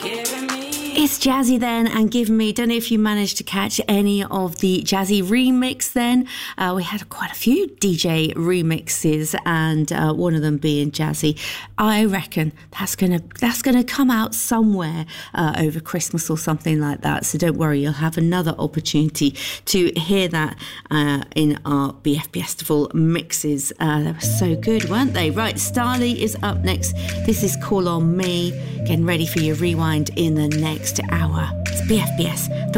It's Jazzy then, and Give Me. Don't know if you managed to catch any of the Jazzy remix then. We had quite a few DJ remixes, and one of them being Jazzy. I reckon that's gonna come out somewhere over Christmas or something like that. So don't worry, you'll have another opportunity to hear that in our BF Festival mixes. They were so good, weren't they? Right, Starley is up next. This is Call on Me. Getting ready for your rewind in the next hour. It's BFBS.